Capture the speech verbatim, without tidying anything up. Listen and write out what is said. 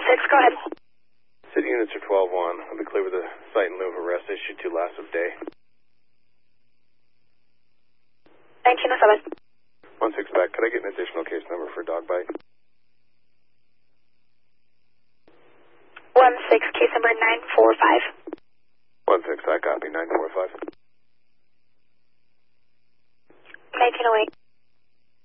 six, go ahead. City units are twelve one. I'll be clear with the site in lieu of arrest issued to last of day. nineteen oh seven. one six back. Could I get an additional case number for dog bite? one six, case number nine four five. one six, I copy. nine four five. nineteen oh eight.